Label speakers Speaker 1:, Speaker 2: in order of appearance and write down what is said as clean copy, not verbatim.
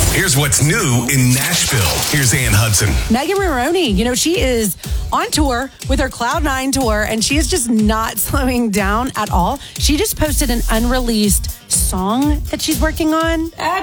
Speaker 1: Here's what's new in Nashville. Here's Ann Hudson.
Speaker 2: Megan Maroney, she is on tour with her Cloud9 tour, and she is just not slowing down at all. She just posted an unreleased song that she's working on.